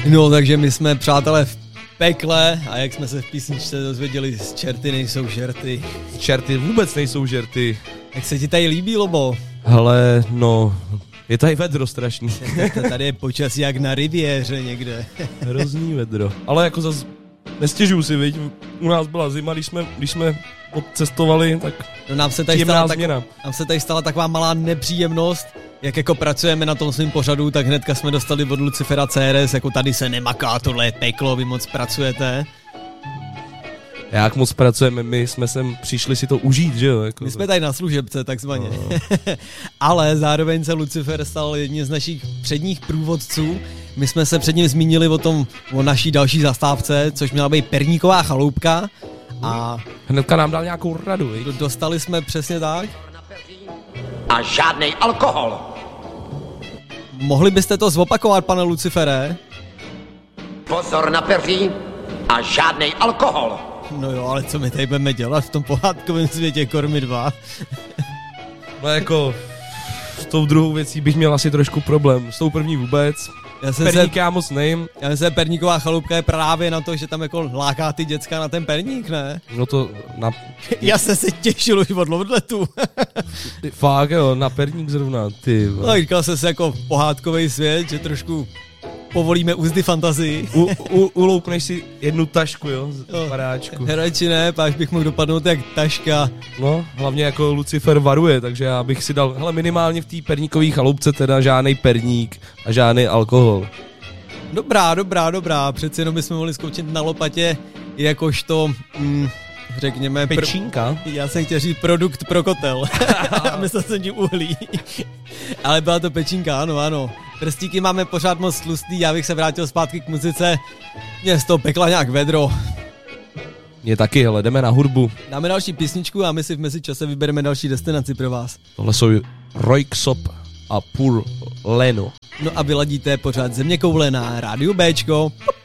No, takže my jsme, přátelé, v pekle a jak jsme se v písničce dozvěděli, z čerty nejsou žerty. Čerty vůbec nejsou žerty. Jak se ti tady líbí, Lobo? Hele, no, je tady vedro strašný. Tady je počasí jak na riviéře někde. Hrozný vedro. Ale jako zas nestěžuju si, viď? U nás byla zima, když jsme odcestovali, tak no, nám se tady stala taková malá nepříjemnost. Jak jako pracujeme na tom svým pořadu, tak hnedka jsme dostali od Lucifera CRS, jako tady se nemaká, tohle je peklo, vy moc pracujete. Jak moc pracujeme, my jsme sem přišli si to užít, že jo? Jako my jsme tady na služebce, takzvaně. No. Ale zároveň se Lucifer stal jedním z našich předních průvodců. My jsme se před ním zmínili o naší další zastávce, což měla být Perníková chaloupka. A hnedka nám dal nějakou radu, viď? Dostali jsme přesně tak. A žádnej alkohol. Mohli byste to zopakovat, pane Lucifere? Pozor na peří a žádnej alkohol. No jo, ale co my tady budeme dělat v tom pohádkovém světě Kormy 2? No jako, s tou druhou věcí bych měl asi trošku problém. S tou první vůbec. Perník já moc nejím. Já myslím, že Perníková chaloupka je právě na to, že tam jako láká ty děcka na ten perník, ne? No to na... Já jsem se těšil už od odletu. Fakt jo, na perník zrovna, ty. No, říkal jsem si jako pohádkový svět, že trošku povolíme úzdy fantazii. Uloupneš si jednu tašku, jo, paráčku. Radši ne, pak bych mohl dopadnout jak taška. No, hlavně jako Lucifer varuje, takže já bych si dal, hele, minimálně v té perníkové chaloupce teda žádnej perník a žádný alkohol. Dobrá, přeci jenom bychom mohli zkoušet na lopatě jakožto, řekněme... Pečínka? Já jsem chtěl říct produkt pro kotel. Myslel jsem tím uhlí. Ale byla to pečínka, ano. Prstíky máme pořád moc tlustý, já bych se vrátil zpátky k muzice. Mě z toho pekla nějak vedro. Mě taky, hele, jdeme na hudbu. Dáme další písničku a my si v mezičase vybereme další destinaci pro vás. Tohle jsou Röyksopp a Pur Leno. No a vyladíte pořád Zeměkoule na Rádiu Béčko.